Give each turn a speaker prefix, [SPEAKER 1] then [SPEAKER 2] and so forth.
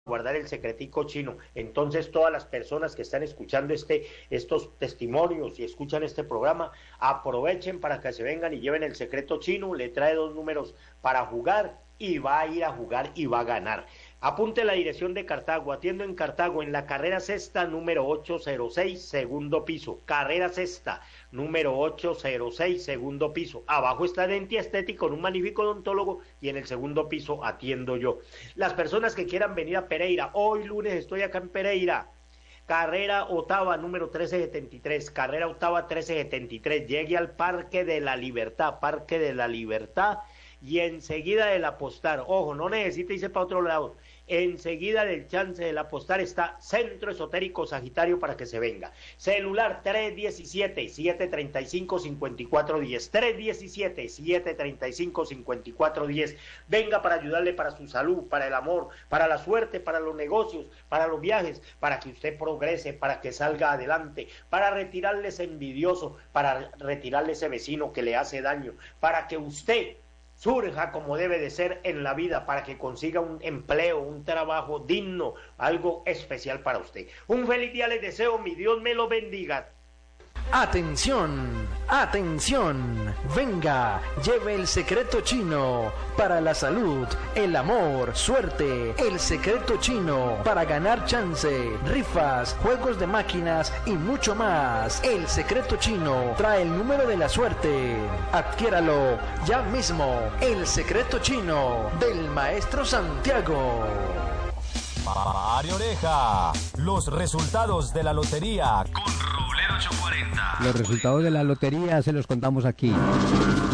[SPEAKER 1] guardar el secretico chino. Entonces todas las personas que están escuchando estos testimonios y escuchan este programa, aprovechen para que se vengan y lleven el secreto chino. Le trae 2 números para jugar y va a ir a jugar y va a ganar. Apunte la dirección de Cartago. Atiendo en Cartago, en la carrera sexta, número 806, segundo piso. Carrera sexta, número 806, segundo piso. Abajo está Denti Estético, con un magnífico odontólogo, y en el segundo piso atiendo yo. Las personas que quieran venir a Pereira, hoy lunes estoy acá en Pereira. Carrera octava, número 1373, carrera octava 1373, llegue al Parque de la Libertad, y enseguida del Apostar, ojo, no necesita irse para otro lado, enseguida del chance del Apostar está Centro Esotérico Sagitario para que se venga. Celular 317-735-5410, 317-735-5410. Venga para ayudarle para su salud, para el amor, para la suerte, para los negocios, para los viajes, para que usted progrese, para que salga adelante, para retirarle ese envidioso, para retirarle ese vecino que le hace daño, para que usted surja como debe de ser en la vida, para que consiga un empleo, un trabajo digno, algo especial para usted. Un feliz día les deseo, mi Dios me lo bendiga.
[SPEAKER 2] Atención, atención, venga, lleve el secreto chino para la salud, el amor, suerte, el secreto chino para ganar chance, rifas, juegos de máquinas y mucho más. El secreto chino trae el número de la suerte. Adquiéralo ya mismo. El secreto chino del maestro Santiago.
[SPEAKER 3] Pare oreja, los resultados de la lotería con Robledo 840.
[SPEAKER 4] Los resultados de la lotería se los contamos aquí.